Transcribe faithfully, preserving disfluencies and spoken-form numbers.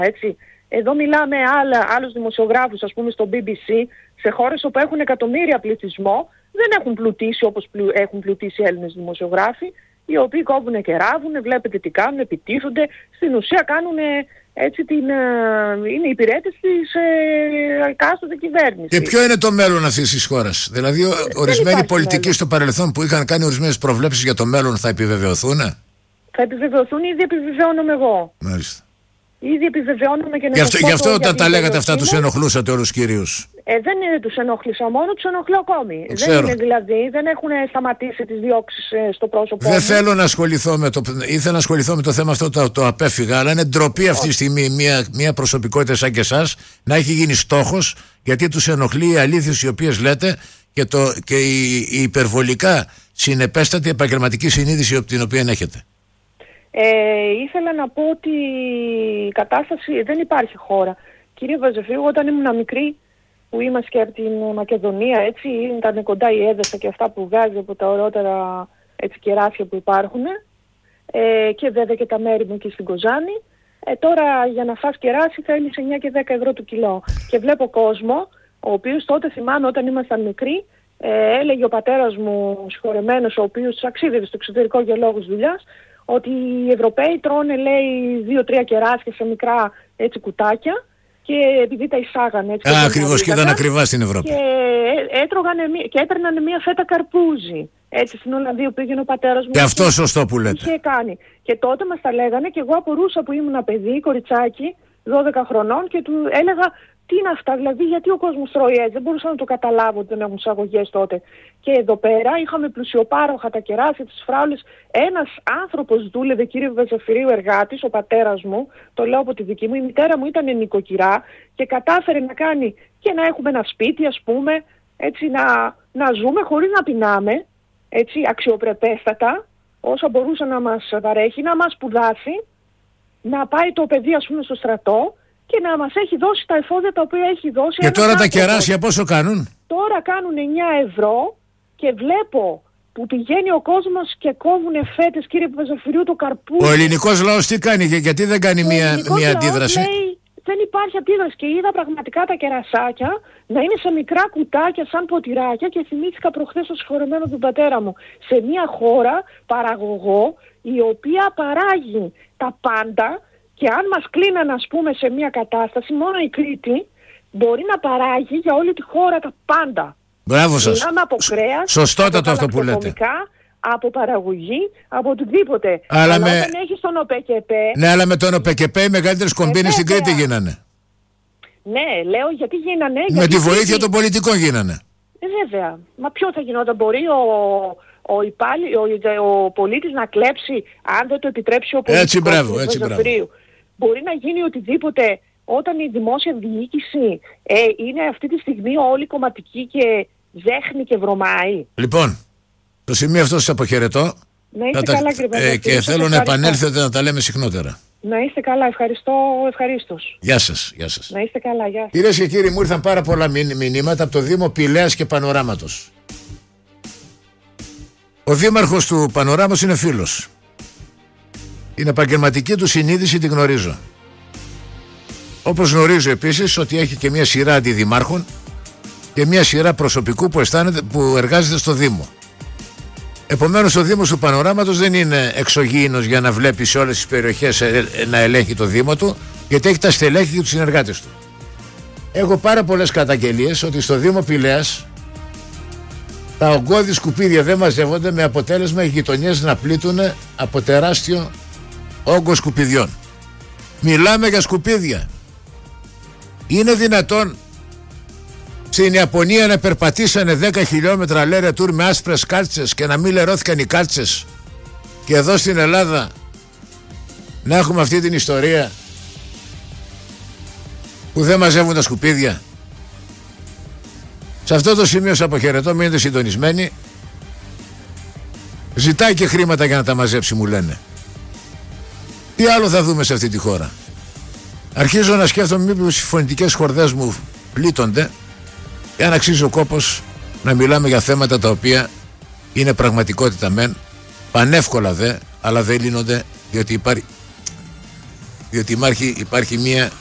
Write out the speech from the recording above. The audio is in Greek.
έτσι. Εδώ μιλάμε άλλα, άλλους δημοσιογράφους, ας πούμε στο μπι μπι σι, σε χώρες όπου έχουν εκατομμύρια πληθυσμό, δεν έχουν πλουτίσει όπως πλου, έχουν πλουτίσει οι Έλληνες δημοσιογράφοι, οι οποίοι κόβουν και ράβουν, βλέπετε τι κάνουν, επιτίθονται, στην ουσία κάνουν έτσι την, είναι υπηρέτες της ε, εκάστοτε κυβέρνησης. Και ποιο είναι το μέλλον αυτής της χώρας? Δηλαδή ο, ορισμένοι πολιτικοί μέλλον. στο παρελθόν που είχαν κάνει ορισμένες προβλέψεις για το μέλλον θα επιβεβαιωθούν? Θα επιβεβαιωθούν, ήδη επιβεβαιώνομαι εγώ. Μάλιστα. Ήδη επιβεβαιώνομαι και να Γι' αυτό, σας πω γι αυτό όταν τα λέγατε μου, αυτά τους ενοχλούσατε όλους κυρίους? Ε, δεν είναι τους ενοχλήσα μόνο, τους ενοχλώ ακόμη. Δεν είναι δηλαδή, δεν έχουν σταματήσει τις διώξεις ε, στο πρόσωπό Δεν μου. θέλω να ασχοληθώ με το, ήθελα να ασχοληθώ με το θέμα αυτό, το, το απέφυγα, αλλά είναι ντροπή αυτή τη στιγμή μια, μια προσωπικότητα σαν και εσάς να έχει γίνει στόχος, γιατί τους ενοχλεί οι αλήθειες οι οποίες λέτε και, το, και η, η υπερβολικά συνεπέστατη επαγγελματική συνείδηση την οποία έχετε. Ε, ήθελα να πω ότι η κατάσταση δεν υπάρχει χώρα. Κύριε Βαζεφύγου, όταν ήμουν μικρή, που είμαστε και από την Μακεδονία, έτσι, ήταν κοντά η Έδεσα και αυτά που βγάζει από τα ωραιότερα έτσι, κεράσια που υπάρχουν, ε, και βέβαια και τα μέρη μου εκεί στην Κοζάνη. Ε, τώρα για να φας κεράσι θέλεις εννιά και δέκα ευρώ το κιλό. Και βλέπω κόσμο, ο οποίος τότε θυμάμαι όταν ήμασταν μικροί, ε, έλεγε ο πατέρας μου, συγχωρεμένος, ο οποίος αξίδευε στο εξωτερικό για λόγους δουλειάς, ότι οι Ευρωπαίοι τρώνε, λέει, δύο-τρία κεράσια σε μικρά έτσι κουτάκια και επειδή τα εισάγανε έτσι. Α, ακριβώς, και ήταν ακριβά στην Ευρώπη. Και, έτρωγανε, και έπαιρνανε μία φέτα καρπούζι. Έτσι στην Ολλανδία που πήγαινε ο πατέρας μου. Και αυτό σωστό που λέτε. Είχε κάνει. Και τότε μας τα λέγανε και εγώ απορούσα που ήμουν παιδί, κοριτσάκι, δώδεκα χρονών και του έλεγα τι είναι αυτά, δηλαδή γιατί ο κόσμος τρώει έτσι, δεν μπορούσα να το καταλάβω ότι δεν έχουν εισαγωγές τότε. Και εδώ πέρα είχαμε πλουσιοπάροχα τα κεράσια, τις φράουλες. Ένας άνθρωπος δούλευε, κύριε Βαζαφυρίου, εργάτης, ο πατέρας μου, το λέω από τη δική μου, η μητέρα μου ήταν νοικοκυρά και κατάφερε να κάνει και να έχουμε ένα σπίτι, ας πούμε, έτσι να, να ζούμε χωρίς να πεινάμε, έτσι αξιοπρεπέστατα, όσα μπορούσε να μας παρέχει, να μας σπουδάσει, να πάει το παιδί, ας πούμε, στο στρατό, και να μας έχει δώσει τα εφόδια τα οποία έχει δώσει. Και τώρα τα κεράσια πόσο κάνουν? Τώρα κάνουν εννιά ευρώ και βλέπω που πηγαίνει ο κόσμος και κόβουν φέτες, κύριε Παπαζαφυρίου, το καρπούζι. Ο ελληνικός λαός τι κάνει και γιατί δεν κάνει μία, μία αντίδραση? Λέει, δεν υπάρχει αντίδραση και είδα πραγματικά τα κερασάκια να είναι σε μικρά κουτάκια σαν ποτηράκια και θυμήθηκα προχθές το συγχωρεμένο του πατέρα μου. Σε μια χώρα παραγωγό η οποία παράγει τα πάντα. Και αν μας κλείναν, ας πούμε, σε μια κατάσταση, μόνο η Κρήτη μπορεί να παράγει για όλη τη χώρα τα πάντα. Μπράβο σας. Μιλάμε από κρέας, σωστότατο αυτό που λέτε. Από παραγωγή, από οτιδήποτε. Αλλά, αλλά με... όταν έχεις τον ΟΠΕΚΕΠΕ... Ναι, αλλά με τον ΟΠΕΚΕΠΕ οι μεγαλύτερες κομπίνες στην Κρήτη γίνανε. Ναι, λέω γιατί γίνανε... Με γιατί τη βοήθεια γιατί... των πολιτικών γίνανε. Ε, βέβαια. Μα ποιο θα γινόταν? Μπορεί ο... Ο, υπάλλη, ο, ο πολίτης να κλέψει αν δεν το επιτρέψει ο πολιτικός? Έτσι μπράβο, έτσι μπράβο. Μπορεί να γίνει οτιδήποτε όταν η δημόσια διοίκηση ε, είναι αυτή τη στιγμή όλη κομματική και ζέχνει και βρωμάει. Λοιπόν, το σημείο αυτό σας αποχαιρετώ. Να είστε τα... καλά, κύριε ε, και θέλω να επανέλθετε να τα λέμε συχνότερα. Να είστε καλά, ευχαριστώ, ευχαρίστως. Γεια σας, γεια σας. Να είστε καλά, γεια σας. Κυρίες και κύριοι, μου ήρθαν πάρα πολλά μηνύματα από το Δήμο Πηλαίας και Πανοράματος. Ο δήμαρχος του Πανοράματος είναι φίλος. Την επαγγελματική του συνείδηση τη γνωρίζω. Όπως γνωρίζω επίσης ότι έχει και μια σειρά αντιδημάρχων και μια σειρά προσωπικού που, αισθάνεται, που εργάζεται στο Δήμο. Επομένως ο Δήμος του Πανοράματος δεν είναι εξωγήινος για να βλέπει σε όλες τις περιοχές να ελέγχει το Δήμο του, γιατί έχει τα στελέχη και τους συνεργάτες του. Έχω πάρα πολλές καταγγελίες ότι στο Δήμο Πηλαίας τα ογκώδη σκουπίδια δεν μαζεύονται, με αποτέλεσμα οι γειτονιές να πλήττουν από τεράστιο όγκο σκουπιδιών. Μιλάμε για σκουπίδια. Είναι δυνατόν στην Ιαπωνία να περπατήσανε δέκα χιλιόμετρα λέρε τουρ με άσπρες κάλτσες και να μην λερώθηκαν οι κάλτσες, και εδώ στην Ελλάδα να έχουμε αυτή την ιστορία που δεν μαζεύουν τα σκουπίδια? Σε αυτό το σημείο σας αποχαιρετώ, μείνετε συντονισμένοι. Ζητάει και χρήματα για να τα μαζέψει, μου λένε. Τι άλλο θα δούμε σε αυτή τη χώρα? Αρχίζω να σκέφτομαι μήπως οι φωνητικές χορδές μου πλήττονται και αν αξίζει ο κόπος να μιλάμε για θέματα τα οποία είναι πραγματικότητα μεν, πανεύκολα δε, αλλά δεν λύνονται, διότι υπάρχει, Διότι υπάρχει, υπάρχει μια